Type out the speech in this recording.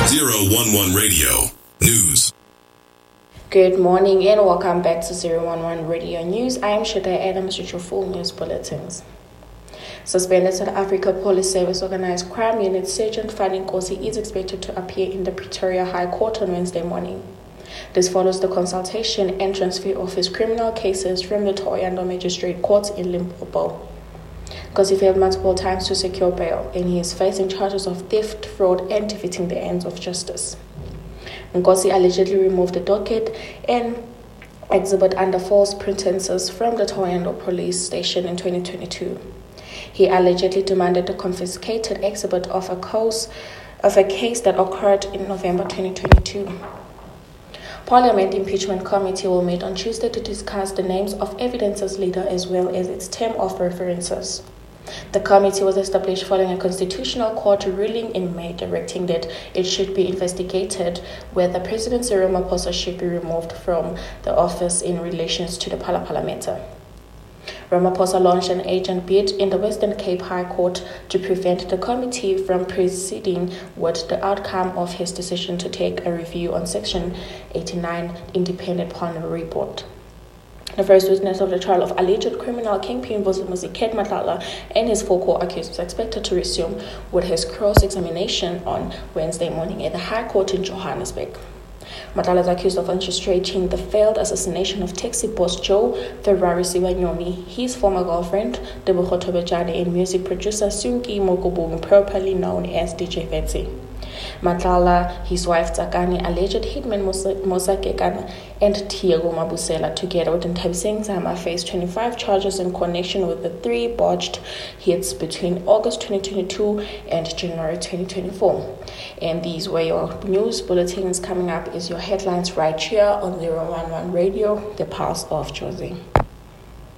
011 Radio News. Good morning and welcome back to 011 Radio News. I am Shida Adams with your full news bulletins. Suspended South Africa Police Service Organized Crime Unit Sergeant Fanny Nkosi is expected to appear in the Pretoria High Court on Wednesday morning. This follows the consultation and transfer of his criminal cases from the Thohoyandou Magistrate Court in Limpopo. Nkosi failed multiple times to secure bail, and he is facing charges of theft, fraud, and defeating the ends of justice. Nkosi allegedly removed the docket and exhibit under false pretenses from the Thohoyandou police station in 2022. He allegedly demanded the confiscated exhibit of a case that occurred in November 2022. Parliament Impeachment Committee will meet on Tuesday to discuss the names of evidence's leader as well as its term of references. The committee was established following a constitutional court ruling in May directing that it should be investigated whether President Cyril Ramaphosa should be removed from the office in relation to the Phala matter. Ramaphosa launched an agent bid in the Western Cape High Court to prevent the committee from proceeding with the outcome of his decision to take a review on Section 89 independent panel report. The first witness of the trial of alleged criminal kingpin Vusimuzi Ken Matlala and his four co-accused is expected to resume with his cross-examination on Wednesday morning at the High Court in Johannesburg. Matlala is accused of orchestrating the failed assassination of taxi boss Joe Ferrari Siwanyomi, his former girlfriend, Tebogo Tobejane, and music producer Sunki Mokobung, properly known as DJ Vetsi. Matlala, his wife Tsakani, alleged hitman Musa Kekana, and Tiago Mabusela, together with Ntabiseng Zama, faced 25 charges in connection with the 3 botched hits between August 2022 and January 2024. And these were your news bulletins. Coming up is your headlines right here on 011 Radio, the Pulse of Josie.